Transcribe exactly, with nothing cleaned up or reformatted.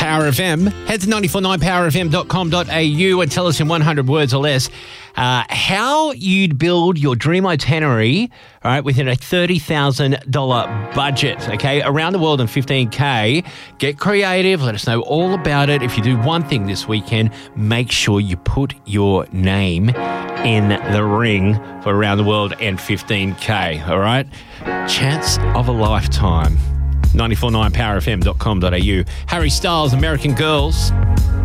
Power F M. Head to nine four nine power f m dot com dot a u and tell us in one hundred words or less uh, how you'd build your dream itinerary, all right, within a thirty thousand dollars budget, okay, around the world in fifteen K. Get creative. Let us know all about it. If you do one thing this weekend, make sure you put your name in the ring for around the world and fifteen K, all right? Chance of a lifetime. nine four nine power f m dot com dot a u. Harry Styles, American Girls.